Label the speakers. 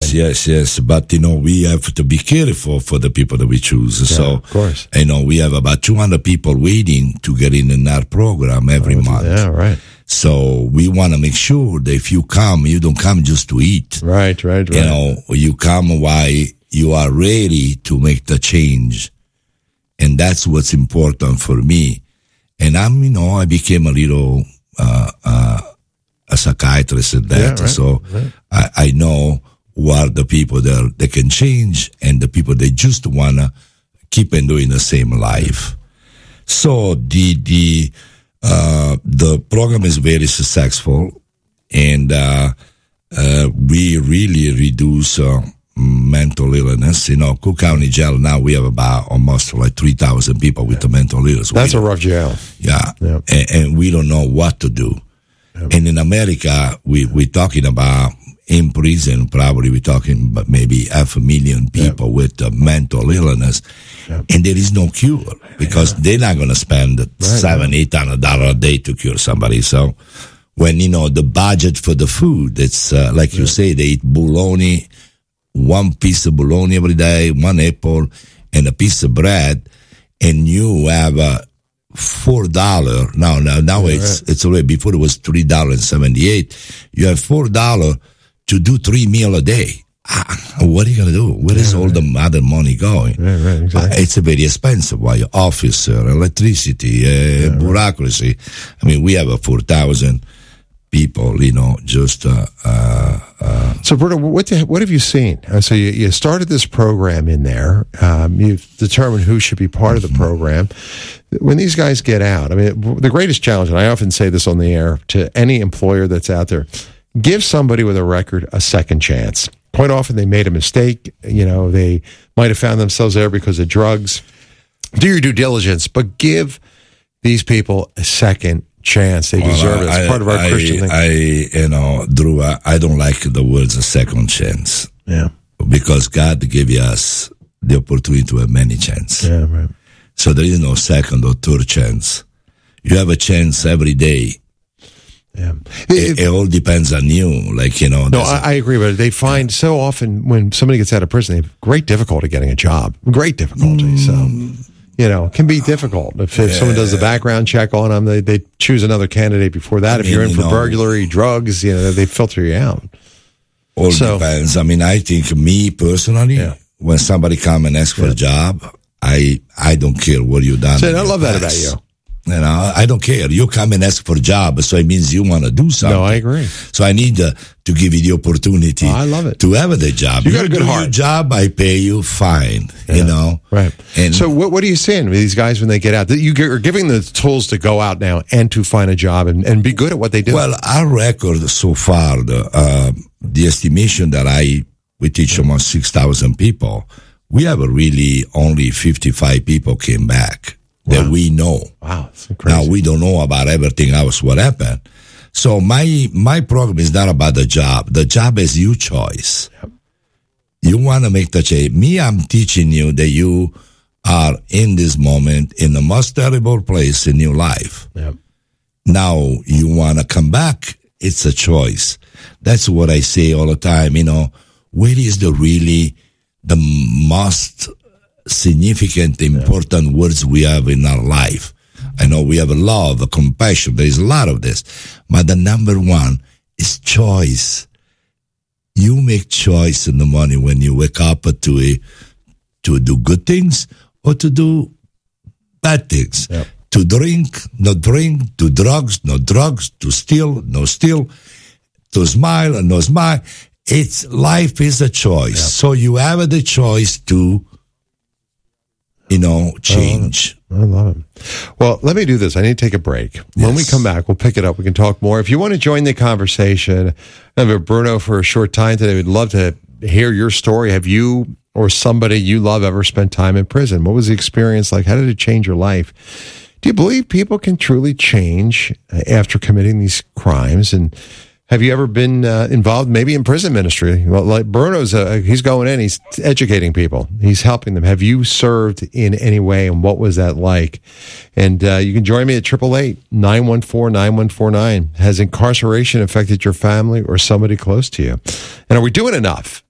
Speaker 1: Yes. But, we have to be careful for the people that we choose.
Speaker 2: Yeah,
Speaker 1: so,
Speaker 2: of course.
Speaker 1: we have about 200 people waiting to get in our program every month.
Speaker 2: Yeah, right.
Speaker 1: So we want to make sure that if you come, you don't come just to eat.
Speaker 2: Right.
Speaker 1: You come while you are ready to make the change. And that's what's important for me. And I became a little, a psychiatrist at that.
Speaker 2: Yeah, right,
Speaker 1: so
Speaker 2: right.
Speaker 1: I know who are the people that can change and the people that just want to keep on doing the same life. So the program is very successful, and we really reduce mental illness. Cook County Jail now we have about almost like 3,000 people with the mental illness.
Speaker 2: That's a rough jail.
Speaker 1: Yeah,
Speaker 2: yep.
Speaker 1: And we don't know what to do. Yep. And in America, we're talking about in prison, probably we're talking about maybe 500,000 people with mental illness, and there is no cure because they're not going to spend $700-800 a day to cure somebody. So when the budget for the food, it's like you say, they eat bologna, one piece of bologna every day, one apple, and a piece of bread, and you have $4. Now it's already, before it was $3.78. You have $4 to do 3 meals a day. What are you going to do? Where is all the other money going?
Speaker 2: Right, exactly.
Speaker 1: It's very expensive. Why? Officer, electricity, bureaucracy. We have 4,000 people, just...
Speaker 2: So, Bruno, what have you seen? So you started this program in there. You've determined who should be part of the program. When these guys get out, the greatest challenge, and I often say this on the air to any employer that's out there, give somebody with a record a second chance. Quite often they made a mistake. They might have found themselves there because of drugs. Do your due diligence, but give these people a second chance. They deserve it. It's part of our Christian thing.
Speaker 1: Drew, I don't like the words a second chance.
Speaker 2: Yeah.
Speaker 1: Because God gave us the opportunity to have many chances.
Speaker 2: Yeah, right.
Speaker 1: So there is no second or third chance. You have a chance every day.
Speaker 2: Yeah.
Speaker 1: It all depends on you.
Speaker 2: No, I agree, but they find so often when somebody gets out of prison, they have great difficulty getting a job. Great difficulty. So, it can be difficult. If someone does the background check on them, they choose another candidate before that. If you're in for burglary, drugs, they filter you out.
Speaker 1: All depends. I think me personally, when somebody come and ask for a job, I don't care what you done.
Speaker 2: I love that about you.
Speaker 1: I don't care. You come and ask for a job, so it means you want to do something.
Speaker 2: No, I agree.
Speaker 1: So I need to give you the opportunity
Speaker 2: I love it.
Speaker 1: to have the job.
Speaker 2: You got a good heart.
Speaker 1: Your job, I pay you, fine,
Speaker 2: Right.
Speaker 1: And
Speaker 2: so what are you saying with these guys when they get out? You are giving the tools to go out now and to find a job and be good at what they do.
Speaker 1: Well, our record so far, the estimation that we teach almost 6,000 people, we have really only 55 people came back. That we know.
Speaker 2: Wow, that's crazy.
Speaker 1: Now we don't know about everything else what happened. So my program is not about the job. The job is your choice.
Speaker 2: Yep.
Speaker 1: You want to make the change. Me, I'm teaching you that you are in this moment in the most terrible place in your life.
Speaker 2: Yep.
Speaker 1: Now you want to come back. It's a choice. That's what I say all the time. Where is the most significant, important words we have in our life? I know we have love, compassion. There is a lot of this. But the number one is choice. You make choice in the morning when you wake up to do good things or to do bad things.
Speaker 2: Yep.
Speaker 1: To drink, no drink. To drugs, no drugs. To steal, no steal. To smile, no smile. Life is a choice. Yep. So you have the choice to change.
Speaker 2: I love it. Well, let me do this. I need to take a break.
Speaker 1: Yes.
Speaker 2: When we come back, we'll pick it up. We can talk more. If you want to join the conversation, I have Bruno for a short time today. We'd love to hear your story. Have you or somebody you love ever spent time in prison? What was the experience like? How did it change your life? Do you believe people can truly change after committing these crimes? And have you ever been involved maybe in prison ministry? Well, like Bruno's, he's going in, he's educating people. He's helping them. Have you served in any way, and what was that like? And you can join me at 888-914-9149. Has incarceration affected your family or somebody close to you? And are we doing enough